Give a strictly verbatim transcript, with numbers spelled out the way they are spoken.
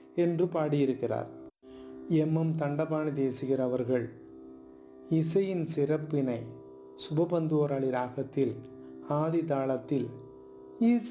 என்று பாடியிருக்கிறார். M M Dandapani Desikar அவர்கள் இசையின் சிறப்பினை சுபபந்துவராளி ராகத்தில் ஆதி தாளத்தில் இசை